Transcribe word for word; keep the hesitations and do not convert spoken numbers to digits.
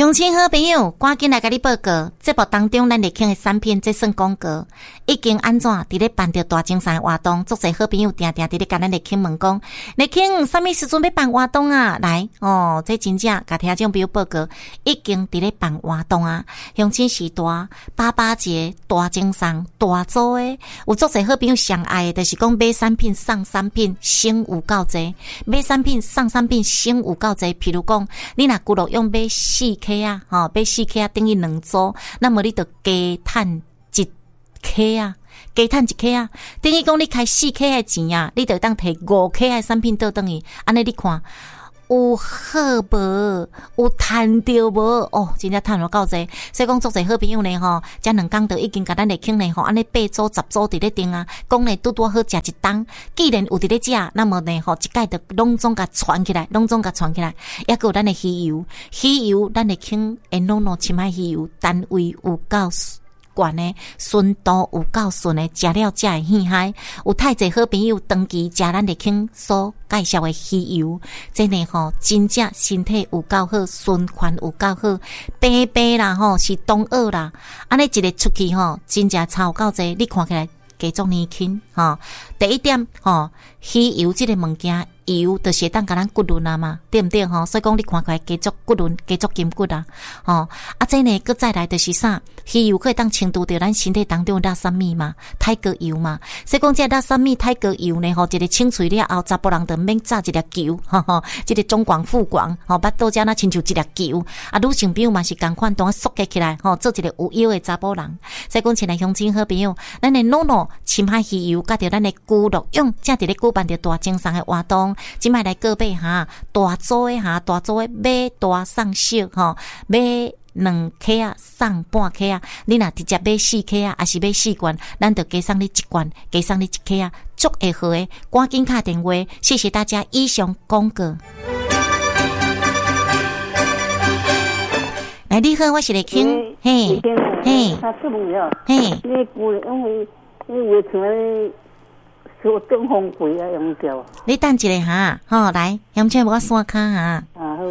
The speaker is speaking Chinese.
乡亲好朋友，赶紧来甲你报告，节目当中咱咧听的产品，这算广告，已经安怎伫咧办着大精神的活动，足侪好朋友定定伫咧甲咱咧听问讲，咧听啥物时阵要办活动啊？来哦，这真正甲听众朋友报告，已经伫咧办活动啊！乡亲时代八八节大精神大做诶，有足侪好朋友上爱的，就是讲买产品送产品，省有够济；买产品送产品，省有够济。譬如讲，你若骨碌用买四克啊，吼，买四克啊，等于两组，那么你就加趁一克啊，加趁一克啊，等于讲你开四克的钱啊，你就当摕五克的产品倒等于，安尼你看。有好无？有赚着无？哦，真正赚了够济。所以讲，足侪好朋友呢吼，遮两工就已经甲咱咧傾呢吼，安尼八组十组伫咧定啊，讲呢拄拄好食一档。既然有伫咧食，那么呢吼，一概就拢总甲传起来，拢总甲传起来。抑个有咱的鱼油，鱼油咱咧傾会弄弄深海鱼油，单位有够悬的，纯度有够顺的，食了才会喜嗨。有太侪好朋友长期食咱咧傾所介绍的鱼油，真的吼，真正身体有够好，循环有够好，白白啦吼，是冬奥啦，安尼一个出去吼，真正超够济，你看起来加足年轻吼。第一点吼，鱼油这个物件。油就是当甲咱骨轮啊嘛，对不对吼？所以讲你看起来加足骨轮，加足筋骨啊，吼啊！这呢，佮再来就是啥？鱼油可以当清除掉咱身体当中的垃圾米嘛，泰戈油嘛。所以讲这垃圾米泰戈油呢，吼，一个清除了后，查甫人就免炸一粒球，吼吼，这个中广富广，吼，巴肚遮那亲像一粒球，啊，女性朋友嘛是共款，当缩起来，吼，做一个有腰的查甫人。所以讲，亲爱乡亲好朋友，咱的诺诺深海鱼油，甲着咱的骨碌用，正伫咧举办着大精神的活动。即摆来个买哈，大组诶哈，大组诶买大送小吼，买两克啊，送半克啊，你若直接买四克啊，还是买四罐，咱就加送你一罐，加送你一克啊，足会好诶，赶紧打电话，谢谢大家，以上广告。来，你好，我是来听，嘿，嘿， 他是不要， 嘿， 你古因为因为像咧。说东风贵啊，用掉。 你等一下哈，吼来，乡亲我刷卡哈。 啊好。